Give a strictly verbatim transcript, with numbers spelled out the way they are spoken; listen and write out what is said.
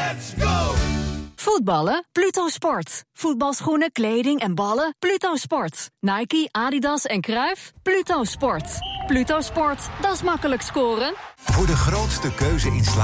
Let's go! Voetballen? Pluto Sport. Voetbalschoenen, kleding en ballen? Pluto Sport. Nike, Adidas en Cruijff? Pluto Sport. Pluto Sport, dat is makkelijk scoren. Voor de grootste keuze in slaap